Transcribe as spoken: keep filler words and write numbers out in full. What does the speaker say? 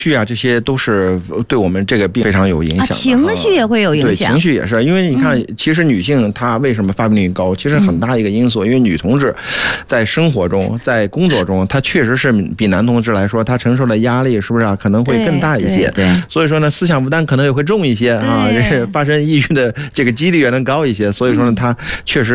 绪啊，这些都是对我们这个病非常有影响的、啊、 情绪也会有影响。 对，情绪也是，因为你看，嗯、其实女性她为什么发病率高，其实很大一个因素，嗯、因为女同志在生活中、在工作中，她确实是比男同志来说，她承受的压力是不是啊，可能会更大一些。 对，对所以说呢，思想负担可能也会重一些啊，这是发生抑郁的这个几率也能高一些。所以说呢，她确实。